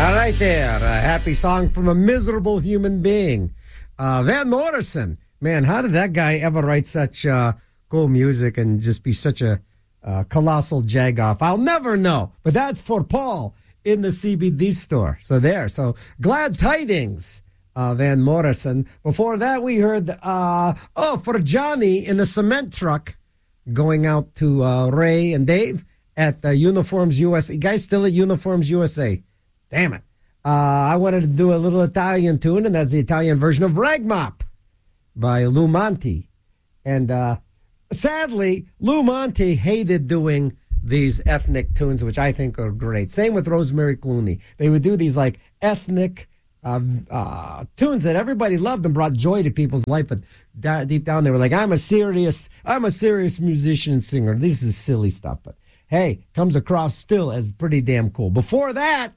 Right there, a happy song from a miserable human being. Van Morrison. Man, how did that guy ever write such cool music and just be such a colossal jagoff? I'll never know. But that's for Paul in the CBD store. So glad tidings, Van Morrison. Before that, we heard, for Johnny in the cement truck going out to Ray and Dave at Uniforms USA. You guys still at Uniforms USA? Damn it. I wanted to do a little Italian tune, and that's the Italian version of Ragmop by Lou Monte. And sadly, Lou Monte hated doing these ethnic tunes, which I think are great. Same with Rosemary Clooney. They would do these like ethnic tunes that everybody loved and brought joy to people's life, but deep down they were like, I'm a serious musician and singer. This is silly stuff, but hey, comes across still as pretty damn cool. Before that,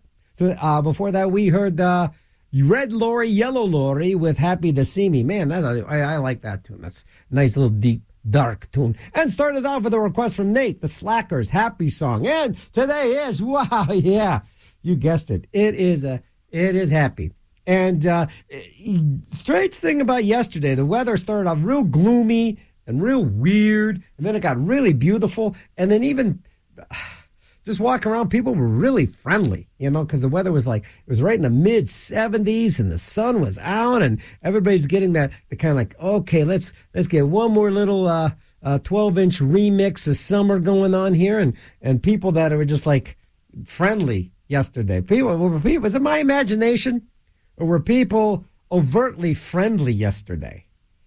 we heard Red Lorry, Yellow Lorry with Happy to See Me. Man, I like that tune. That's a nice little deep, dark tune. And started off with a request from Nate, the Slackers, Happy Song. And today is, wow, yeah, you guessed it. It is happy. And strange thing about yesterday, the weather started off real gloomy and real weird, and then it got really beautiful, and then even just walking around, people were really friendly, because the weather was like, it was right in the mid 70s and the sun was out and everybody's getting the kind of like, okay, let's get one more little 12-inch remix of summer going on here, and people that were just like friendly yesterday. Was it my imagination, or were people overtly friendly yesterday?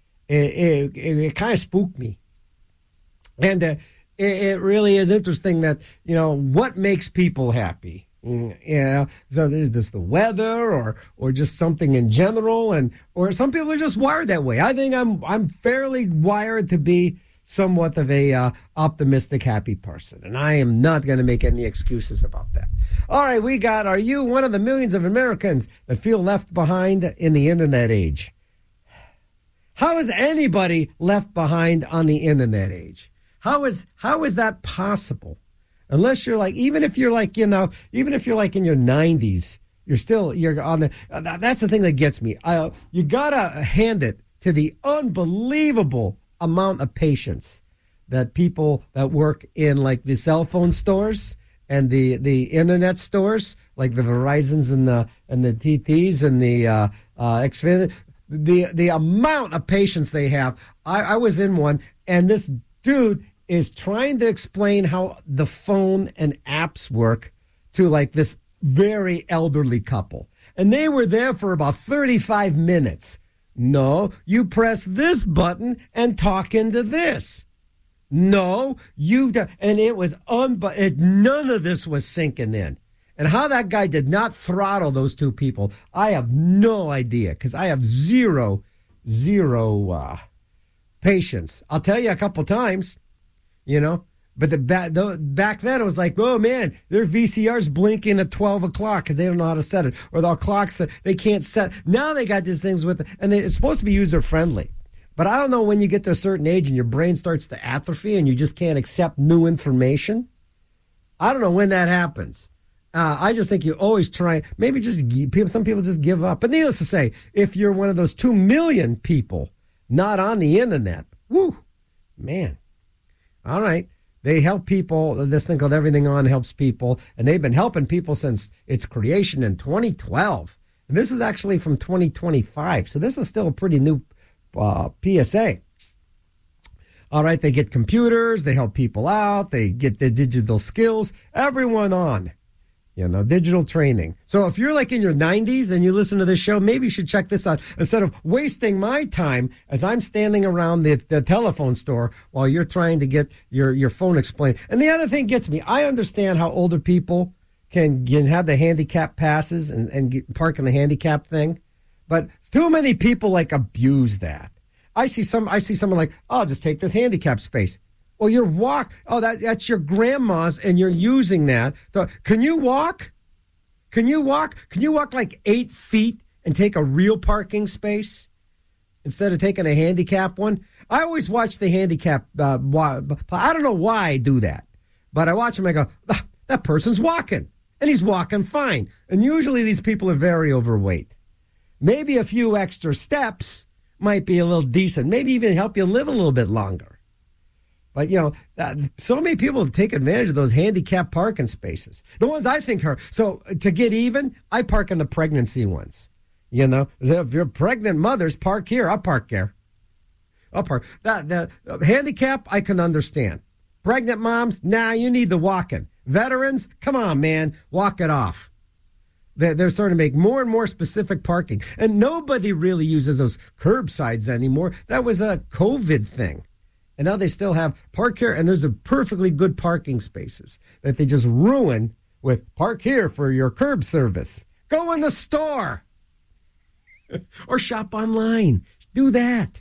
It kind of spooked me. And it really is interesting that, what makes people happy? So there's just the weather or just something in general, or some people are just wired that way. I think I'm fairly wired to be somewhat of a optimistic, happy person, and I am not going to make any excuses about that. All right, are you one of the millions of Americans that feel left behind in the internet age? How is anybody left behind on the internet age? How is that possible? Unless you're like, even if you're like in your 90s, you're on the, that's the thing that gets me. You gotta hand it to the unbelievable amount of patience that people that work in like the cell phone stores and the internet stores, like the Verizons and the TTs and the Xfinity, the amount of patience they have. I was in one, and this dude is trying to explain how the phone and apps work to like this very elderly couple. And they were there for about 35 minutes. No, you press this button and talk into this. No, and it was none of this was sinking in. And how that guy did not throttle those two people, I have no idea, because I have zero patience. I'll tell you a couple times, but back then it was like, oh man, their VCR's blinking at 12 o'clock because they don't know how to set it, or the clocks that they can't set. Now they got these things and it's supposed to be user friendly. But I don't know, when you get to a certain age and your brain starts to atrophy and you just can't accept new information. I don't know when that happens. I just think you always try. Maybe some people just give up. But needless to say, if you're one of those 2 million people not on the internet, woo, man. All right. They help people. This thing called Everything On helps people. And they've been helping people since its creation in 2012. And this is actually from 2025. So this is still a pretty new PSA. All right. They get computers. They help people out. They get the digital skills. Everyone on. Digital training. So if you're like in your 90s and you listen to this show, maybe you should check this out instead of wasting my time as I'm standing around the telephone store while you're trying to get your phone explained. And the other thing gets me. I understand how older people can have the handicap passes and park in the handicap thing, but too many people like abuse that. I see someone like, oh, I'll just take this handicap space. Well, that's your grandma's, and you're using that. Can you walk? Can you walk like 8 feet and take a real parking space instead of taking a handicap one? I always watch the handicap. I don't know why I do that, but I watch them. I go, that person's walking. and he's walking fine. And usually these people are very overweight. Maybe a few extra steps might be a little decent, maybe even help you live a little bit longer. But, so many people take advantage of those handicapped parking spaces. The ones I think are, so to get even, I park in the pregnancy ones. If you're pregnant mothers, park here. I'll park there. I'll park. The handicap, I can understand. Pregnant moms, you need the walking. Veterans, come on, man, walk it off. They're starting to make more and more specific parking. And nobody really uses those curbsides anymore. That was a COVID thing. And now they still have park here, and there's a perfectly good parking spaces that they just ruin with park here for your curb service. Go in the store or shop online. Do that.